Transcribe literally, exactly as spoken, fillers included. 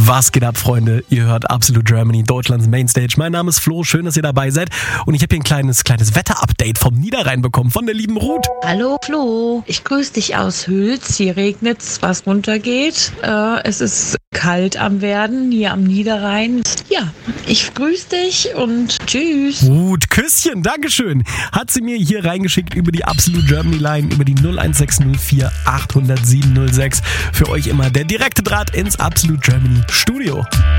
Was geht ab, Freunde? Ihr hört Absolute Germany, Deutschlands Mainstage. Mein Name ist Flo, schön, dass ihr dabei seid. Und ich habe hier ein kleines, kleines Wetter-Update vom Niederrhein bekommen, von der lieben Ruth. Hallo Flo, ich grüße dich aus Hüls. Hier regnet's, was runtergeht. Äh, es ist kalt am Werden, hier am Niederrhein. Ja, ich grüße dich und tschüss. Ruth, Küsschen, Dankeschön. Hat sie mir hier reingeschickt über die Absolute Germany Line, über die null eins sechs null vier acht null null sieben null sechs. Für euch immer der direkte Draht ins Absolute Germany Studio.